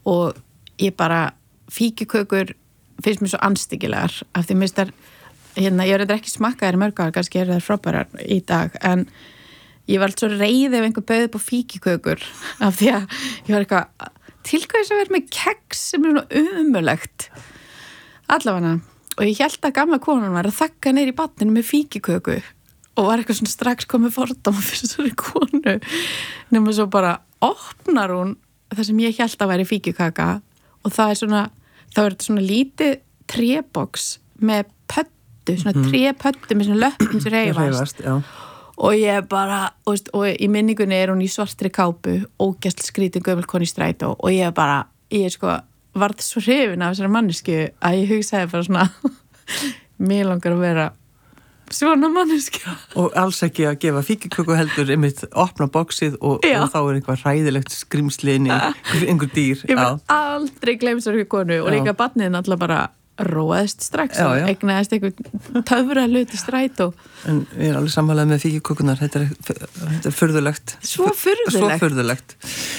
og ég bara fíkjukökur finnst mér svo anstíkilegar af því mér hérna, ég reyndar ekki smakkaðar í mörg ár, kannski þær frábærar í dag, en ég var alltaf svo reið ef einhver bauð upp á fíkjukökur af því að ég var eitthvað til hvað þess að vera með keks sem svona ömurlegt allavega, og ég held að gamla konan var að þakka neyri í badninu með fíkjuköku og var eitthvað svona strax komið fordóma fyrir svona konu nema svo bara opnar hún það sem ég held að væri fíkjukaka og það er þetta svona lítið tréboks með pöddu, svona trépöddu með svona löppum sem reyfast og ég bara, og í minningunni er hún í svartri kápu, ógæsl skrítin gömul konu í strætó og ég varð svo hrifin af þessari mannesku að ég hugsaði bara svona mér langar að vera svona manneska. Og alls ekki að gefa fíkjuköku heldur einmitt opna boxið og þá er eitthvað hræðilegt skrimsliðni, einhver dýr. Ég mun aldrei gleyma þessari konu og líka barniðin alltaf bara róaðist strax og eignaðist einhver töfra hluti strætó. En ég er alveg sammálaður með fíkjukökunar, þetta er furðulegt. Svo furðulegt.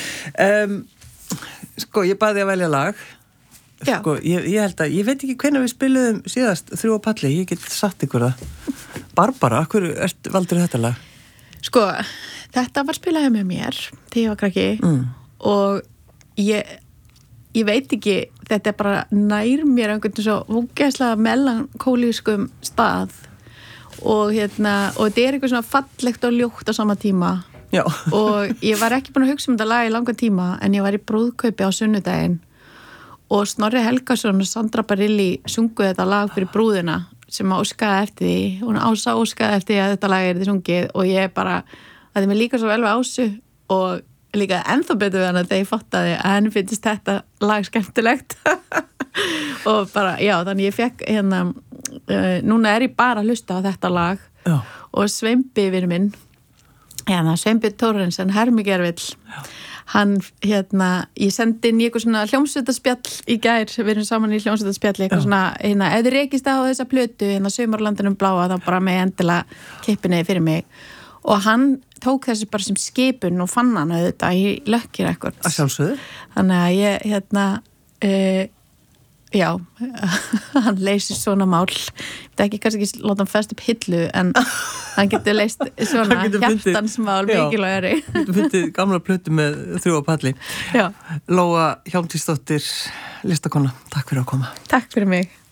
Sko, ég baði að velja lag. Sko, ég held að, ég veit ekki hvenær við spiluðum síðast 3 á palli, ég get satt ykkur það. Barbara, valdur þetta lag? Sko, þetta var spilaði með mér þegar ég var krakki og ég veit ekki, þetta er bara nær mér einhvern svo ógeðslega melankólískum stað og þetta er eitthvað svona fallegt og ljótt á sama tíma. Já. Og ég var ekki búin að hugsa þetta lag í langan tíma en ég var í brúðkaupi á sunnudaginn og Snorri Helgason og Sandra Barilli sungu þetta lag fyrir brúðina sem óskaði eftir því, hún óskaði eftir því að þetta lag er sungið og ég bara, það er mér líka svo vel við Ásu og líka ennþá betur við hann að þegar ég fattaði að henni finnst þetta lag skemmtilegt og bara, þannig ég fekk núna er ég bara að hlusta á þetta lag og Sveinbi vinur minn Sveinbi Thorrensen, Hermigervill hann, ég sendi inn í eitthvað svona hljómsveitaspjall í gær, við erum saman í hljómsveitaspjalli eitthvað svona, ef þið rekist á þessa plötu Sumarlandinum bláa, þá bara með endilega kippinni fyrir mig og hann tók þessi bara sem skipun og fann hann auðvitað í Lucky Records. Að sjálfsögðu. Þannig að ég, hann leysir svona mál. Þetta er ekki kannski ekki láta hann fest upp hillu, en hann getur leyst svona hjartansmál mikilvægari. Hann getur fundið gamla plötu með 3 á palli. Já. Lóa Hjálmtýsdóttir, listakona, takk fyrir að koma. Takk fyrir mig.